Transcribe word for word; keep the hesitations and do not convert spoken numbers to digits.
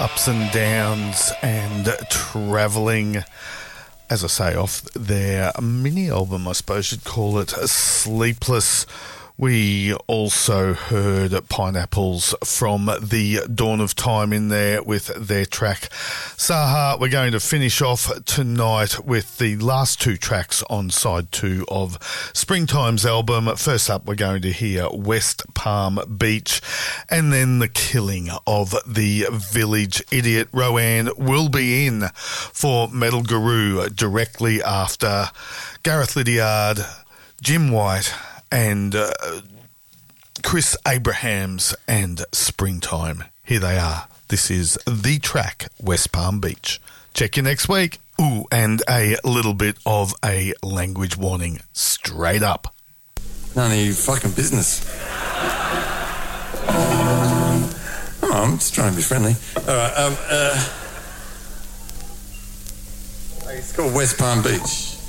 ups and downs and travelling, as I say, off their mini album, I suppose you'd call it, Sleepless. We also heard Pineapples from the Dawn of Time in there with their track Saha. We're going to finish off tonight with the last two tracks on side two of Springtime's album. First up, we're going to hear West Palm Beach, and then The Killing of the Village Idiot. Rowan will be in for Metal Guru directly after Gareth Lydiard, Jim White, and uh, Chris Abrahams and Springtime. Here they are. This is the track, West Palm Beach. Check you next week. Ooh, and a little bit of a language warning straight up. None of your fucking business. Oh, I'm just trying to be friendly. All right, um, uh, it's called West Palm Beach.